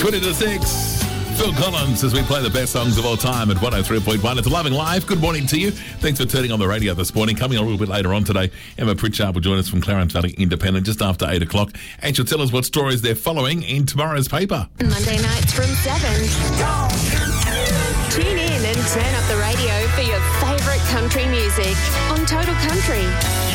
20 to 6. Phil Collins as we play the best songs of all time at 103.1. It's Loving Life. Good morning to you. Thanks for turning on the radio this morning. Coming on a little bit later on today, Emma Pritchard will join us from Clarence Valley Independent just after 8 o'clock. And she'll tell us what stories they're following in tomorrow's paper. Monday nights from 7. Tune in and turn up the radio for your favourite country music on Total Country.